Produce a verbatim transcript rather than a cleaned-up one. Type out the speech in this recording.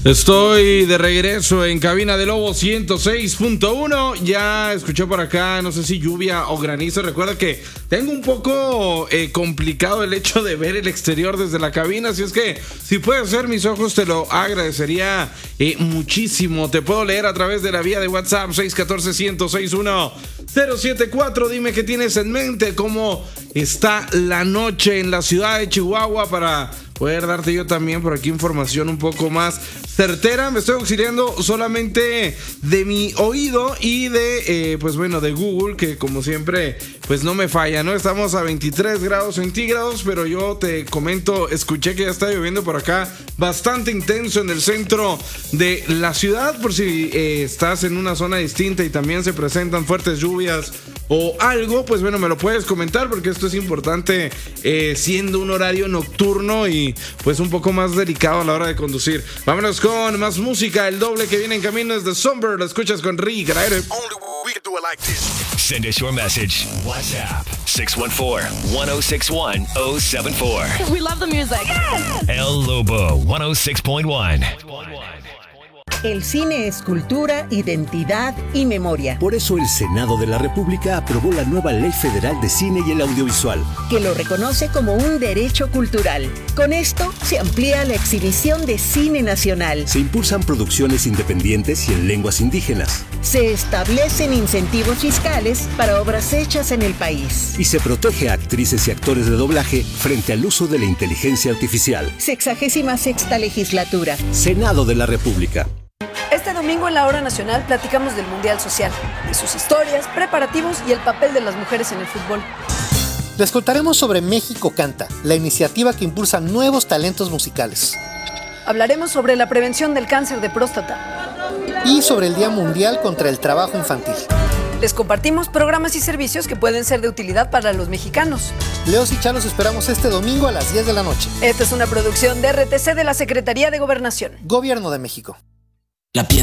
Estoy de regreso en Cabina de Lobo ciento seis punto uno. Ya escuché por acá, no sé si lluvia o granizo. Recuerda que tengo un poco eh, complicado el hecho de ver el exterior desde la cabina. Así es que si puedes ver mis ojos, te lo agradecería eh, muchísimo. Te puedo leer a través de la vía de WhatsApp seis uno cuatro, uno cero seis uno, cero siete cuatro. Dime qué tienes en mente, cómo está la noche en la ciudad de Chihuahua para poder darte yo también por aquí información un poco más certera. Me estoy auxiliando solamente de mi oído y de, eh, pues bueno, de Google, que como siempre, pues no me falla, ¿no? Estamos a veintitrés grados centígrados, pero yo te comento, escuché que ya está lloviendo por acá bastante intenso en el centro de la ciudad, por si eh, estás en una zona distinta y también se presentan fuertes lluvias o algo, pues bueno, me lo puedes comentar porque esto es importante, eh, siendo un horario nocturno y pues un poco más delicado a la hora de conducir. Vámonos con más música. El doble que viene en camino es de Somber. Lo escuchas con Rick al aire. Send us your message. WhatsApp six one four, one oh six one, oh seven four. We love the music. El Lobo one oh six point one. El cine es cultura, identidad y memoria. Por eso el Senado de la República aprobó la nueva Ley Federal de Cine y el Audiovisual, que lo reconoce como un derecho cultural. Con esto se amplía la exhibición de cine nacional. Se impulsan producciones independientes y en lenguas indígenas. Se establecen incentivos fiscales para obras hechas en el país. Y se protege a actrices y actores de doblaje frente al uso de la inteligencia artificial. Sexagésima sexta legislatura. Senado de la República. Este domingo en la Hora Nacional platicamos del Mundial Social, de sus historias, preparativos y el papel de las mujeres en el fútbol. Les contaremos sobre México Canta, la iniciativa que impulsa nuevos talentos musicales. Hablaremos sobre la prevención del cáncer de próstata. Y sobre el Día Mundial contra el Trabajo Infantil. Les compartimos programas y servicios que pueden ser de utilidad para los mexicanos. Leos y Chalos esperamos este domingo a las diez de la noche. Esta es una producción de R T C de la Secretaría de Gobernación. Gobierno de México. La piedra